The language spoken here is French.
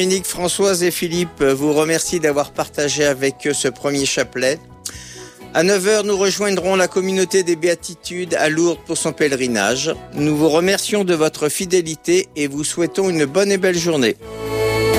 Dominique, Françoise et Philippe vous remercient d'avoir partagé avec eux ce premier chapelet. À 9 heures, nous rejoindrons la communauté des Béatitudes à Lourdes pour son pèlerinage. Nous vous remercions de votre fidélité et vous souhaitons une bonne et belle journée.